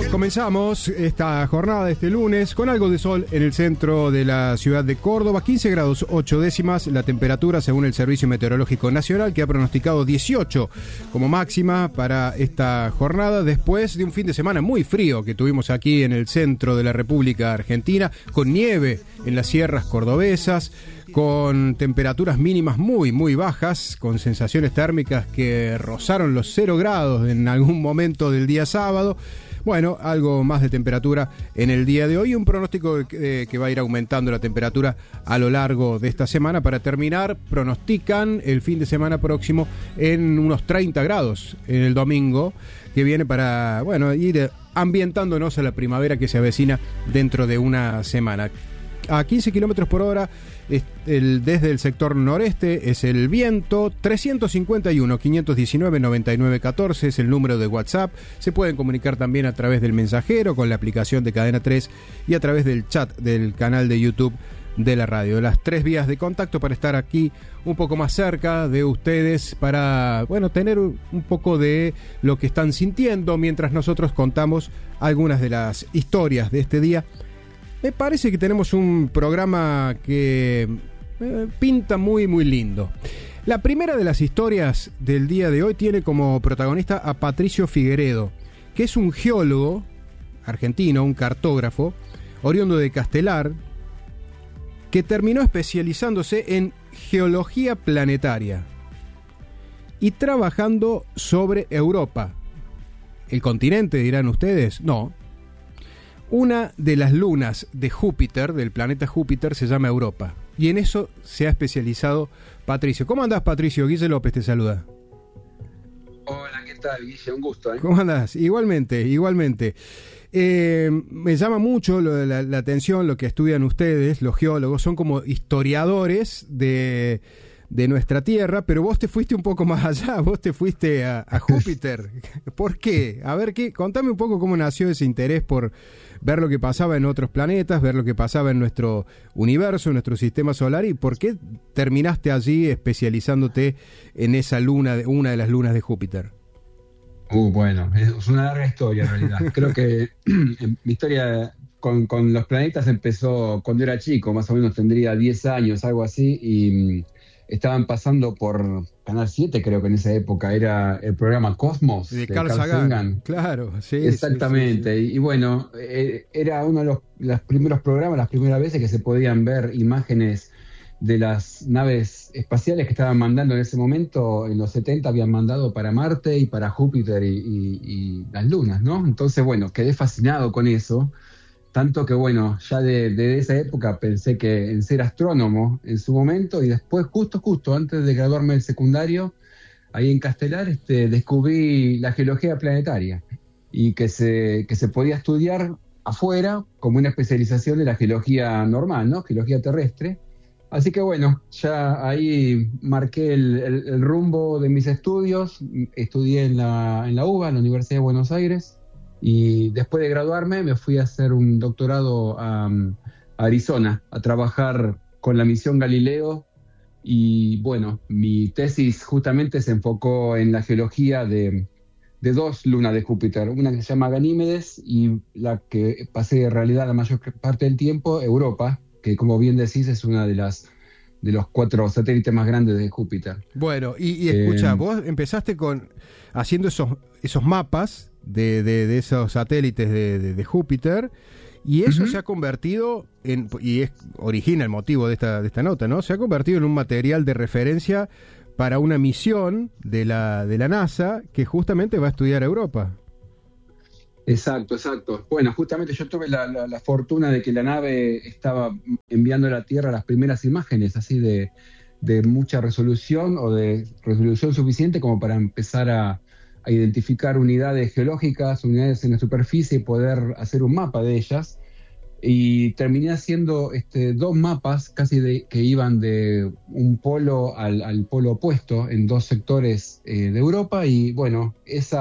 Comenzamos esta jornada de este lunes con algo de sol en el centro de la ciudad de Córdoba, 15 grados 8 décimas la temperatura según el Servicio Meteorológico Nacional, que ha pronosticado 18 como máxima para esta jornada, después de un fin de semana muy frío que tuvimos aquí en el centro de la República Argentina, con nieve en las sierras cordobesas, con temperaturas mínimas muy bajas, con sensaciones térmicas que rozaron los 0 grados en algún momento del día sábado. Bueno, algo más de temperatura en el día de hoy, un pronóstico que va a ir aumentando la temperatura a lo largo de esta semana. Para terminar, pronostican el fin de semana próximo en unos 30 grados en el domingo, que viene para, bueno, ir ambientándonos a la primavera que se avecina dentro de una semana. A 15 kilómetros por hora desde el sector noreste es el viento. 351-519-9914 es el número de WhatsApp. Se pueden comunicar también a través del mensajero con la aplicación de Cadena 3 y a través del chat del canal de YouTube de la radio. Las 3 vías de contacto para estar aquí un poco más cerca de ustedes, para, bueno, tener un poco de lo que están sintiendo mientras nosotros contamos algunas de las historias de este día. Me parece que tenemos un programa que pinta muy lindo. La primera de las historias del día de hoy tiene como protagonista a Patricio Figueredo, que es un geólogo argentino, un cartógrafo, oriundo de Castelar, que terminó especializándose en geología planetaria y trabajando sobre Europa. ¿El continente, dirán ustedes? No. Una de las lunas de Júpiter, del planeta Júpiter, se llama Europa. Y en eso se ha especializado Patricio. ¿Cómo andás, Patricio? Guille López te saluda. Hola, ¿qué tal, Guille? Un gusto, ¿eh? ¿Cómo andás? Igualmente. Me llama mucho la atención lo que estudian ustedes, los geólogos. Son como historiadores de nuestra Tierra, pero vos te fuiste un poco más allá, vos te fuiste a Júpiter. ¿Por qué? A ver, contame un poco cómo nació ese interés por ver lo que pasaba en otros planetas, ver lo que pasaba en nuestro universo, en nuestro sistema solar, y por qué terminaste allí especializándote en esa luna, una de las lunas de Júpiter. Bueno, es una larga historia en realidad. Creo que mi historia con los planetas empezó cuando era chico, más o menos tendría 10 años, algo así, y estaban pasando por Canal 7, creo que en esa época era el programa Cosmos de Carl Sagan. Claro, sí. Exactamente. Sí. Y bueno, era uno de los primeros programas, las primeras veces que se podían ver imágenes de las naves espaciales que estaban mandando en ese momento. En los 70 habían mandado para Marte y para Júpiter y las lunas, ¿no? Entonces, bueno, quedé fascinado con eso. Tanto que, bueno, ya de esa época pensé que en ser astrónomo en su momento, y después, justo antes de graduarme del secundario, ahí en Castelar, descubrí la geología planetaria y que se podía estudiar afuera como una especialización de la geología normal, ¿no? Geología terrestre. Así que, bueno, ya ahí marqué el rumbo de mis estudios. Estudié en la UBA, en la Universidad de Buenos Aires. Y después de graduarme me fui a hacer un doctorado a Arizona, a trabajar con la misión Galileo. Y bueno, mi tesis justamente se enfocó en la geología de 2 lunas de Júpiter, una que se llama Ganímedes y la que pasé en realidad la mayor parte del tiempo, Europa, que como bien decís es una de los 4 satélites más grandes de Júpiter. Bueno, y escucha, vos empezaste haciendo esos mapas de esos satélites de Júpiter, y eso se ha convertido origina el motivo de esta nota, ¿no? Se ha convertido en un material de referencia para una misión de la NASA que justamente va a estudiar Europa. Exacto. Bueno, justamente yo tuve la fortuna de que la nave estaba enviando a la Tierra las primeras imágenes así de mucha resolución, o de resolución suficiente como para empezar a identificar unidades geológicas, unidades en la superficie y poder hacer un mapa de ellas. Y terminé haciendo 2 mapas casi que iban de un polo al polo opuesto en 2 sectores de Europa. Y bueno,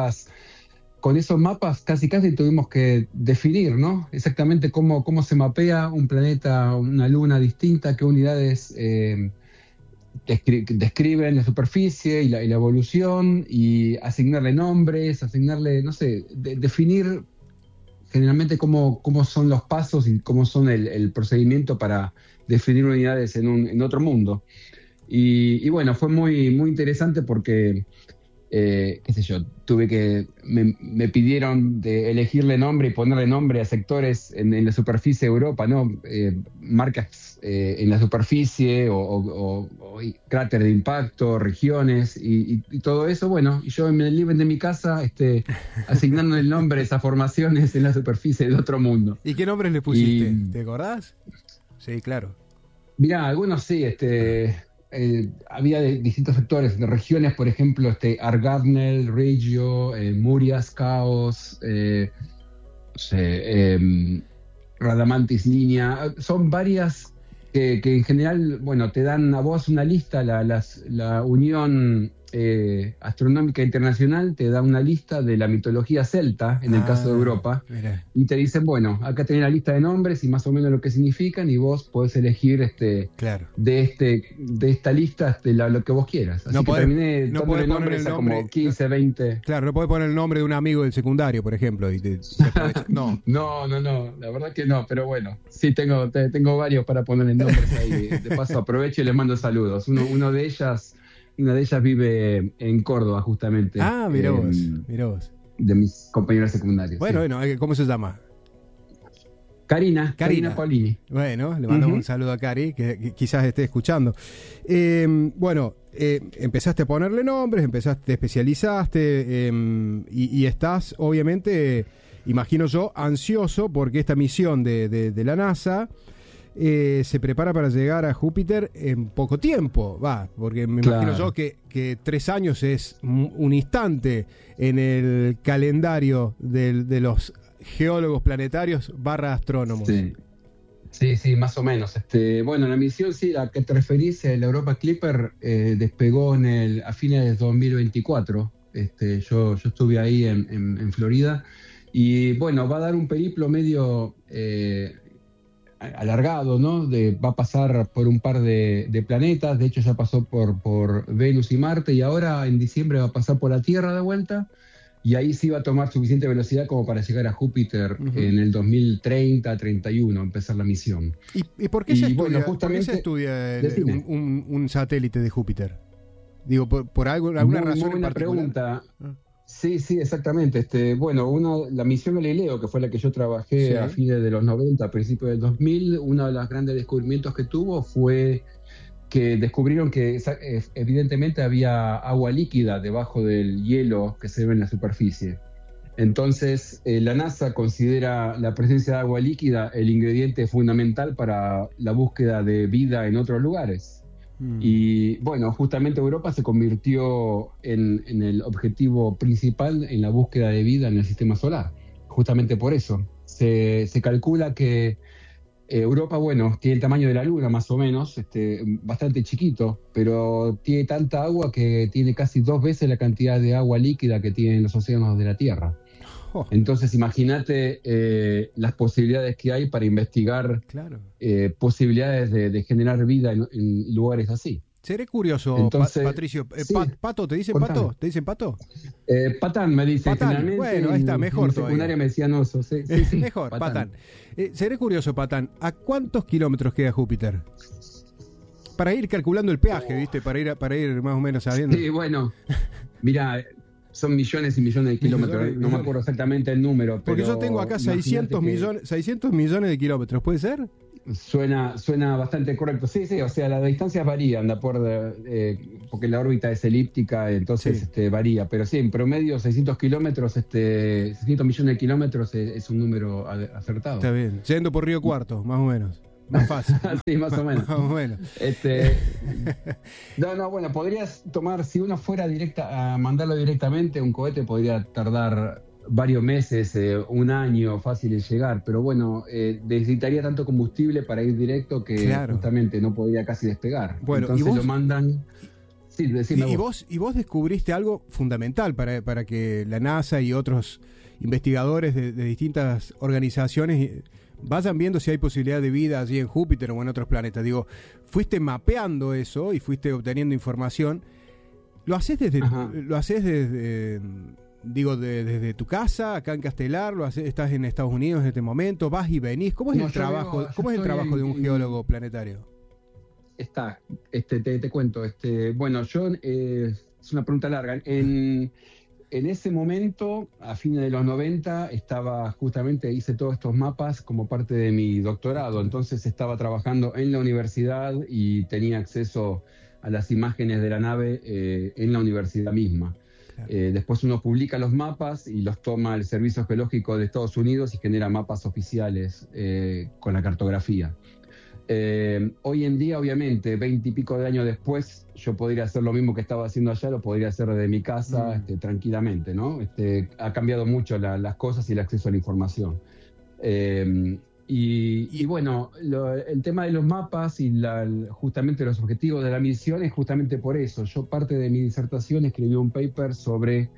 con esos mapas casi tuvimos que definir, ¿no? Exactamente cómo se mapea un planeta, una luna distinta, qué unidades describen la superficie y la evolución, y asignarle nombres, no sé, definir generalmente cómo son los pasos y cómo son el procedimiento para definir unidades en otro mundo. Y bueno, fue muy, muy interesante porque, qué sé yo, me pidieron de elegirle nombre y ponerle nombre a sectores en la superficie de Europa, ¿no? Marcas en la superficie o cráter de impacto, regiones y todo eso. Bueno, y yo en el living de mi casa asignando el nombre a esas formaciones en la superficie de otro mundo. ¿Y qué nombres le pusiste? ¿Te acordás? Sí, claro. Mirá, algunos sí, había de distintos sectores, de regiones, por ejemplo, Argarnel, Regio, Murias, Caos, Radamantis, Niña. Son varias que en general, bueno, te dan a vos una lista, la Unión Astronómica Internacional te da una lista de la mitología celta, en el caso de Europa, mirá. y te dicen, bueno, acá tenés la lista de nombres y más o menos lo que significan, y vos podés elegir claro. de esta lista lo que vos quieras. Así que terminé dándole nombres a como 15, 20. Claro, no podés poner el nombre de un amigo del secundario, por ejemplo. No. No, la verdad que no, pero bueno, sí tengo varios para ponerle nombres ahí. De paso aprovecho y les mando saludos. Una de ellas vive en Córdoba, justamente. Ah, mirá vos. De mis compañeros secundarios. Bueno, sí. ¿cómo se llama? Karina Paulini. Bueno, le mandamos un saludo a Cari, que quizás esté escuchando. Empezaste a ponerle nombres, te especializaste y estás, obviamente, imagino yo, ansioso porque esta misión de la NASA se prepara para llegar a Júpiter en poco tiempo, porque me imagino yo que 3 años es un instante en el calendario de los geólogos planetarios / astrónomos. Sí, más o menos. Bueno, la misión, sí, a que te referís, la Europa Clipper, despegó a fines de 2024. Yo estuve ahí en Florida y bueno, va a dar un periplo medio alargado, ¿no? Va a pasar por un par de planetas. De hecho ya pasó por Venus y Marte, y ahora en diciembre va a pasar por la Tierra de vuelta, y ahí sí va a tomar suficiente velocidad como para llegar a Júpiter en el 2030-31, empezar la misión. ¿Y por qué se estudia un satélite de Júpiter? Digo, ¿por alguna razón en particular? Pregunta. Sí, exactamente. La misión Galileo, que fue la que yo trabajé a fines de los 90, a principios del 2000, uno de los grandes descubrimientos que tuvo fue que descubrieron que evidentemente había agua líquida debajo del hielo que se ve en la superficie. Entonces, la NASA considera la presencia de agua líquida el ingrediente fundamental para la búsqueda de vida en otros lugares. Y bueno, justamente Europa se convirtió en el objetivo principal en la búsqueda de vida en el sistema solar. Justamente por eso. Se calcula que Europa, bueno, tiene el tamaño de la Luna más o menos, bastante chiquito, pero tiene tanta agua que tiene casi 2 veces la cantidad de agua líquida que tienen los océanos de la Tierra. Entonces imagínate las posibilidades que hay para investigar posibilidades de generar vida en lugares así. Seré curioso. Entonces, Patricio. Sí, ¿Pato? ¿Te dicen contame. Pato? ¿Te dicen Pato? Patán me dicen generalmente. Bueno, ahí está, mejor en secundaria me decían oso. Sí. Mejor, Patán. Seré curioso, Patán. ¿A cuántos kilómetros queda Júpiter? Para ir calculando el peaje, ¿viste? Para ir más o menos sabiendo. Sí, bueno. Mira, son millones y millones de kilómetros. No me acuerdo exactamente el número. Porque yo tengo acá 600 millones de kilómetros. ¿Puede ser? Suena bastante correcto. Sí, o sea, las distancias varían porque la órbita es elíptica, entonces varía. Pero sí, en promedio 600 kilómetros, 600 millones de kilómetros es un número acertado. Está bien. Yendo por Río Cuarto, más o menos. Más fácil. Sí, más o menos. Más o menos. Bueno, podrías tomar, si uno fuera a mandarlo directamente, un cohete podría tardar varios meses, un año fácil de llegar, pero bueno, necesitaría tanto combustible para ir directo que justamente no podría casi despegar. Bueno, entonces lo mandan. Sí, decime vos. Y vos descubriste algo fundamental para que la NASA y otros investigadores de distintas organizaciones vayan viendo si hay posibilidad de vida allí en Júpiter o en otros planetas. Digo, fuiste mapeando eso y fuiste obteniendo información. ¿Lo haces desde digo, desde tu casa, acá en Castelar, estás en Estados Unidos en este momento, vas y venís. ¿Cómo es el trabajo? ¿Cómo es el trabajo de un geólogo planetario? Te cuento. Bueno, yo es una pregunta larga. En ese momento, a fines de los 90, hice todos estos mapas como parte de mi doctorado. Entonces estaba trabajando en la universidad y tenía acceso a las imágenes de la nave en la universidad misma. Claro. Después uno publica los mapas y los toma el Servicio Geológico de Estados Unidos y genera mapas oficiales con la cartografía. Hoy en día, obviamente, 20 y pico de años después, yo podría hacer lo mismo que estaba haciendo allá, lo podría hacer desde mi casa tranquilamente, ¿no? Ha cambiado mucho las cosas y el acceso a la información. Y bueno, el tema de los mapas y justamente los objetivos de la misión es justamente por eso. Yo parte de mi disertación escribí un paper sobre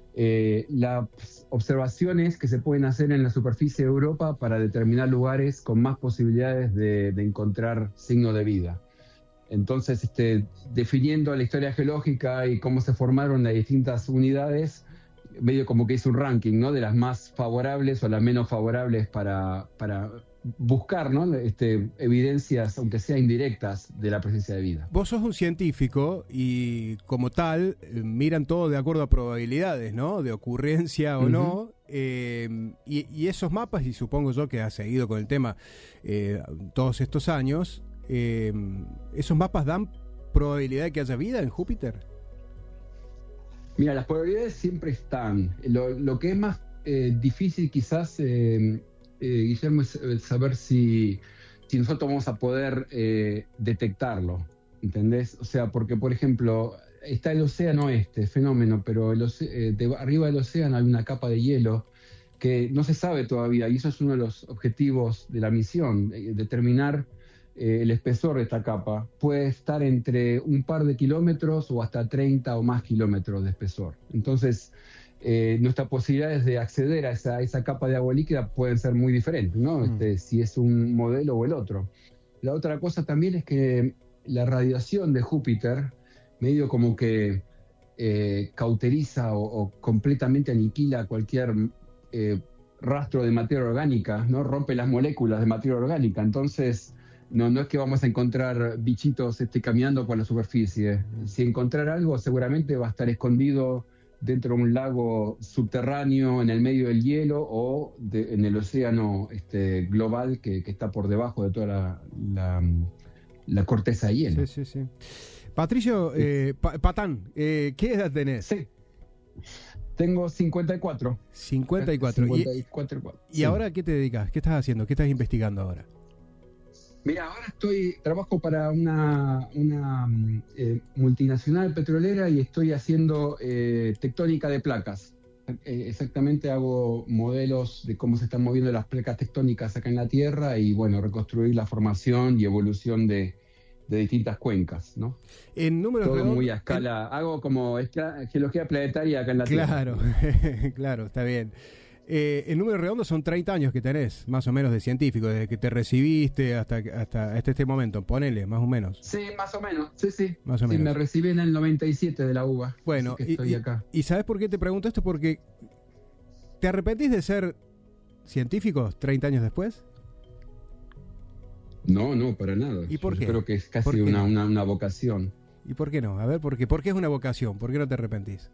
las observaciones que se pueden hacer en la superficie de Europa para determinar lugares con más posibilidades de encontrar signos de vida. Entonces, definiendo la historia geológica y cómo se formaron las distintas unidades, medio como que hice un ranking, ¿no? De las más favorables o las menos favorables para buscar, ¿no? Evidencias, aunque sea indirectas, de la presencia de vida. Vos sos un científico y como tal miran todo de acuerdo a probabilidades, ¿no? De ocurrencia o no. Y esos mapas, y supongo yo que has seguido con el tema todos estos años, ¿esos mapas dan probabilidad de que haya vida en Júpiter? Mira, las probabilidades siempre están. Lo que es más difícil quizás, Guillermo, es saber si nosotros vamos a poder detectarlo, ¿entendés? O sea, porque, por ejemplo, está el océano fenómeno, pero arriba del océano hay una capa de hielo que no se sabe todavía, y eso es uno de los objetivos de la misión, determinar el espesor de esta capa. Puede estar entre un par de kilómetros o hasta 30 o más kilómetros de espesor. Entonces, nuestras posibilidades de acceder a esa capa de agua líquida pueden ser muy diferentes, ¿no? Si es un modelo o el otro. La otra cosa también es que la radiación de Júpiter medio como que cauteriza o completamente aniquila cualquier rastro de materia orgánica, ¿no? Rompe las moléculas de materia orgánica. Entonces, no es que vamos a encontrar bichitos caminando por la superficie. Si encontrar algo, seguramente va a estar escondido dentro de un lago subterráneo, en el medio del hielo, o en el océano global que está por debajo de toda la corteza de hielo. Sí. Patricio, Patán, ¿qué edad tenés? Sí. Tengo 54. 54. 54. ¿Y ahora qué te dedicas? ¿Qué estás haciendo? ¿Qué estás investigando ahora? Mira, ahora trabajo para una multinacional petrolera y estoy haciendo tectónica de placas. Exactamente, hago modelos de cómo se están moviendo las placas tectónicas acá en la Tierra y, bueno, reconstruir la formación y evolución de distintas cuencas, ¿no? En números todo muy a escala. Hago como geología planetaria acá en la Tierra. Claro, está bien. En números redondos son 30 años que tenés, más o menos, de científico, desde que te recibiste hasta este momento, ponele, más o menos. Sí, más o menos, sí. Más o menos. Me recibí en el 97 de la UBA. Bueno, así que estoy acá. ¿Y sabes por qué te pregunto esto? Porque ¿te arrepentís de ser científico 30 años después? No, para nada. ¿Y por qué? Yo creo que es casi una vocación. ¿Y por qué no? A ver, ¿por qué es una vocación? ¿Por qué no te arrepentís?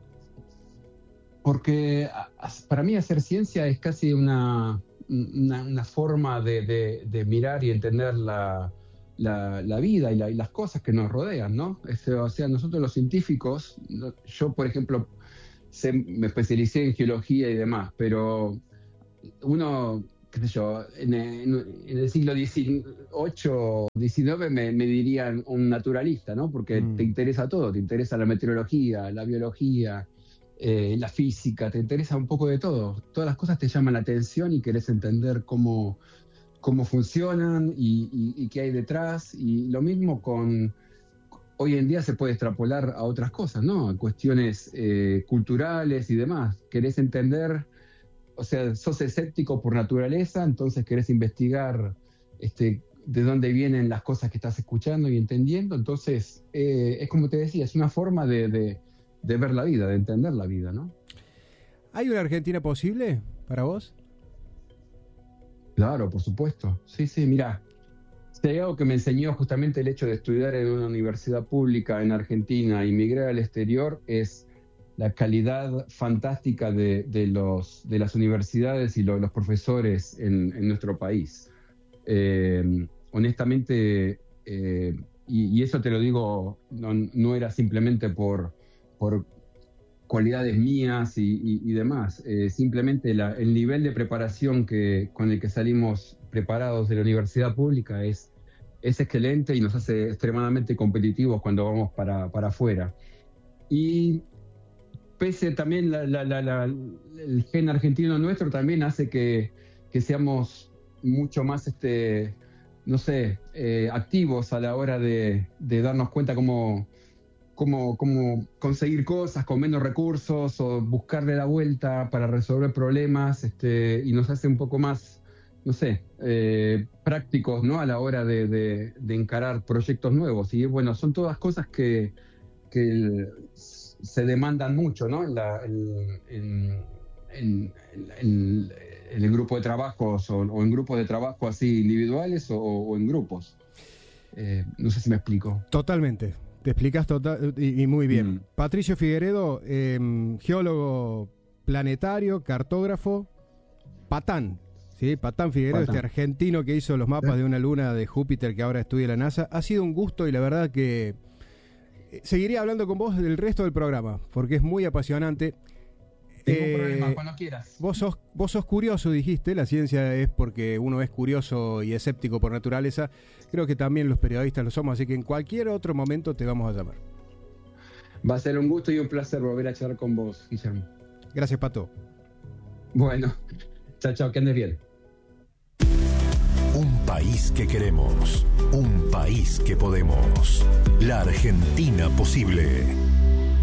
Porque para mí hacer ciencia es casi una forma de mirar y entender la vida y las cosas que nos rodean, ¿no? O sea, nosotros los científicos, yo por ejemplo me especialicé en geología y demás, pero uno, qué sé yo, en el siglo XVIII, XIX me dirían un naturalista, ¿no? Porque te interesa todo, te interesa la meteorología, la biología, la física, te interesa un poco de todo. Todas las cosas te llaman la atención y querés entender cómo funcionan y qué hay detrás. Y lo mismo hoy en día se puede extrapolar a otras cosas, ¿no? A cuestiones culturales y demás. Querés entender, o sea, sos escéptico por naturaleza, entonces querés investigar de dónde vienen las cosas que estás escuchando y entendiendo. Entonces, es como te decía, es una forma de ver la vida, de entender la vida, ¿no? ¿Hay una Argentina posible para vos? Claro, por supuesto. Sí, mirá. Si hay algo que me enseñó justamente el hecho de estudiar en una universidad pública en Argentina y migrar al exterior es la calidad fantástica de las universidades y los profesores en nuestro país. Honestamente, y eso te lo digo, no era simplemente por cualidades mías y demás, simplemente el nivel de preparación con el que salimos preparados de la universidad pública es excelente y nos hace extremadamente competitivos cuando vamos para afuera. Y pese también el gen argentino nuestro también hace que seamos mucho más activos a la hora de darnos cuenta cómo conseguir cosas con menos recursos o buscarle la vuelta para resolver problemas, y nos hace un poco más, prácticos, ¿no? A la hora de encarar proyectos nuevos. Y bueno, son todas cosas que se demandan mucho, ¿no? En el grupo de trabajos o en grupos de trabajo así individuales o en grupos. No sé si me explico. Totalmente. Te explicas y muy bien. Patricio Figueredo, geólogo planetario, cartógrafo, Patán. ¿Sí? Patán Figueredo, este argentino que hizo los mapas de una luna de Júpiter que ahora estudia la NASA. Ha sido un gusto y la verdad que seguiría hablando con vos del resto del programa, porque es muy apasionante. Ningún problema, cuando quieras. Vos sos curioso, dijiste, la ciencia es porque uno es curioso y escéptico por naturaleza. Creo que también los periodistas lo somos, así que en cualquier otro momento te vamos a llamar. Va a ser un gusto y un placer volver a charlar con vos, Guillermo. Gracias, Pato. Bueno, chao, que andes bien. Un país que queremos, un país que podemos. La Argentina posible.